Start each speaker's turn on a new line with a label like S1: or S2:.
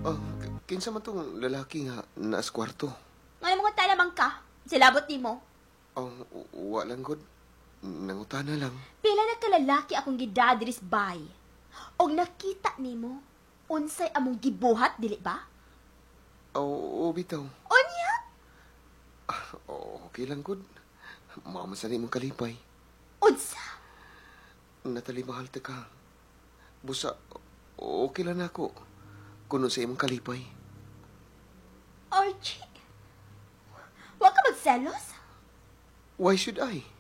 S1: Oh, kinsa man tong lalaki nga naas kwarto?
S2: Ngayon mga talamang ka, silabot ni mo.
S1: Oh, walang good. Nangutana lang.
S2: Pila na kalalaki akong gidadiris bay. Og nakita nimo, unsay among gibuhat, dili ba?
S1: Oh, bitaw.
S2: Onya?
S1: Oh, okay lang good. Mamasanay mong kalipay.
S2: Unsa?
S1: Natalie, mahal ta ka. Busa, okay lang ako. Kuno sa imong kalipay.
S2: Archie? Wa ka magselos?
S1: Why should I?